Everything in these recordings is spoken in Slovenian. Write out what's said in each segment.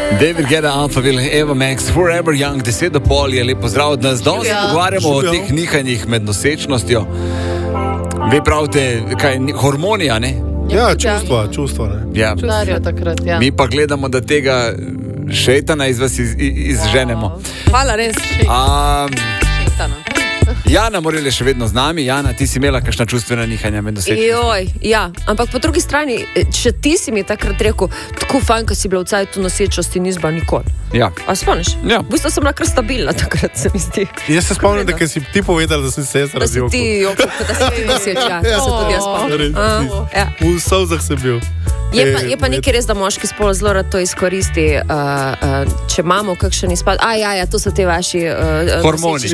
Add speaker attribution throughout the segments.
Speaker 1: David Guetta, Alphaville, Eva Max, Forever Young, 10:30 je lepo zdrav od nas. Danes se pogovarjamo o teh nihanjih med nosečnostjo. Vi pravite, kaj, hormonija, ne?
Speaker 2: Ja, čustva, ne?
Speaker 1: Ja.
Speaker 3: Takrat, ja.
Speaker 1: Mi pa gledamo, da tega šejtana iz vas izženemo.
Speaker 3: Hvala, res. Šejtana.
Speaker 1: Jana Morel je še vedno z nami. Jana, ti si imela kakšna čustvena nihanja med nosečnostjo?
Speaker 4: Ja, ampak po drugi strani, če ti si mi takrat rekel, tako fajn, ko si bila v cajtu nosečnosti, nisi bila nikoli.
Speaker 1: Ja.
Speaker 4: A spomniš?
Speaker 1: Ja.
Speaker 4: V bistvu sem bila kar stabilna takrat, se mi zdi.
Speaker 2: Jaz se spomnim, da si ti povedala, da si se jaz razjokal.
Speaker 4: Da si ti noseč, ja. To se tudi jaz spomnim.
Speaker 2: Ja. V solzah sem bil.
Speaker 4: Je pa nekaj res, da moški spol zelo rad to izkoristi, če imamo kakšen izpad. To so te vaši
Speaker 1: hormoni.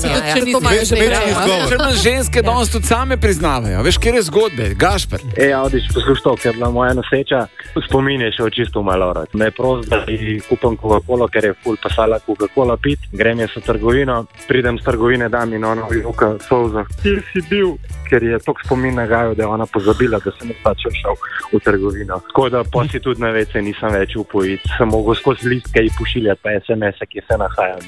Speaker 1: Ženske danes tudi same priznavajo. Veš, kjer je zgodbe? Gašper.
Speaker 5: Avdič, poslušaj to, ker je bila moja noseča, spomin je še čisto malo. Me prosim, da ji kupam Coca-Cola, ker je ful pasala Coca-Cola pit. Grem jaz v trgovino, pridem z trgovine, dam in ona vjuka solzah. Kjer si bil? Ker je tok spomin nagajal, da je ona pozabila, da sem pač šel v trgovino. Tako da posi tudi na vece nisem več upojiti. Sem mogel skozi listke in pošiljati pa SMS-e, ki se nahajam.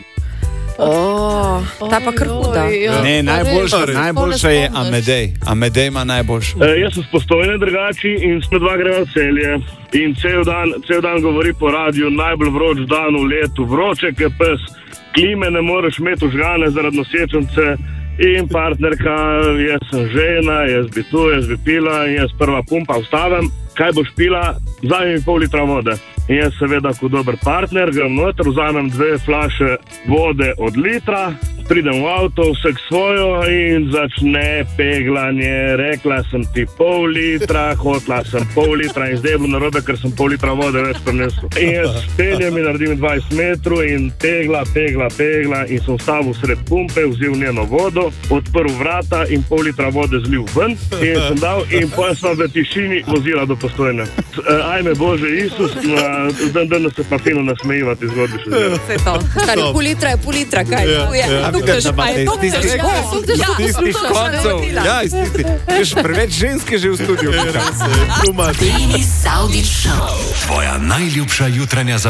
Speaker 4: Ta pa kar huda.
Speaker 1: Ne, najboljša je Amedej. Amedej ima najboljša.
Speaker 6: Jaz sem s Postojne drugači in smo dva greva Celje. In cel dan govori po radiju, najbolj vroč dan v letu, vroče ke pes, klime ne moreš imeti užgane zaradi nosečnice. In partnerka, jaz sem žena, jaz bi tu, jaz bi pila in jaz prva pumpa vstavim. Kaj boš pila? Vzamem mi pol litra vode. In jaz seveda, kot dober partner, grem noter, vzamem 2 flaše vode od litra, pridem v avto, vsak svojo in začne peglanje. Rekla sem ti pol litra, hotla sem pol litra in zdaj je bilo narobe, ker sem pol litra vode več prinesel. In jaz peljem in naredim 20 metrov in pegla in sem stavil sred pumpe, vzel njeno vodo, odprl vrata in pol litra vode zlil ven in sem dal in potem sem v tišini vozila do Postojne. Ajme Bože Isus, dan se pa fino nasmejivati zgodbi še zdaj.
Speaker 4: Vse to. Stari, pol litra je pol litra, kaj?
Speaker 1: Preveč ženske že v studiu.
Speaker 7: Tvoja najljubša jutranja